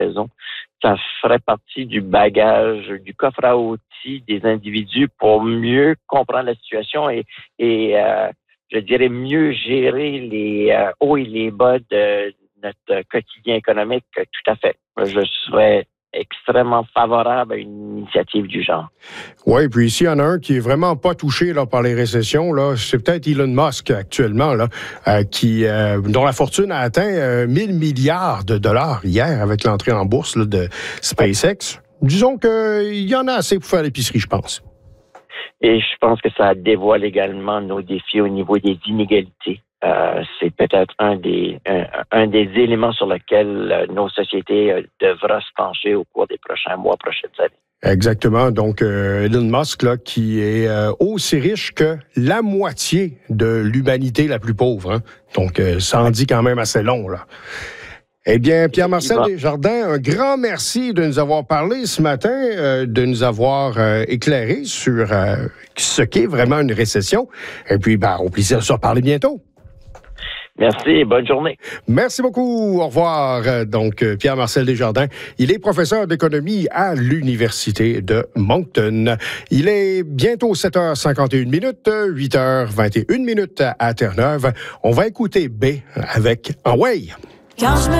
raison. Ça ferait partie du bagage, du coffre à outils des individus pour mieux comprendre la situation et je dirais mieux gérer les hauts et les bas de notre quotidien économique. Tout à fait. Je serais extrêmement favorable à une initiative du genre. Oui, puis s'il y en a un qui est vraiment pas touché là, par les récessions, là, c'est peut-être Elon Musk actuellement, là, dont la fortune a atteint 1000 milliards de dollars hier avec l'entrée en bourse là, de SpaceX. Disons qu'il y en a assez pour faire l'épicerie, je pense. Et je pense que ça dévoile également nos défis au niveau des inégalités. C'est peut-être un des éléments sur lesquels nos sociétés devront se pencher au cours des prochains mois, prochaines années. Exactement. Donc, Elon Musk, là, qui est aussi riche que la moitié de l'humanité la plus pauvre. Hein? Donc, ça en dit quand même assez long, là. Eh bien, Pierre-Marcel Desjardins, un grand merci de nous avoir parlé ce matin, de nous avoir éclairé sur ce qu'est vraiment une récession. Et puis, au plaisir de se reparler bientôt. Merci et bonne journée. Merci beaucoup. Au revoir. Donc, Pierre-Marcel Desjardins, il est professeur d'économie à l'Université de Moncton. Il est bientôt 7h51 minutes, 8h21 minutes à Terre-Neuve. On va écouter B avec Away. Quand je me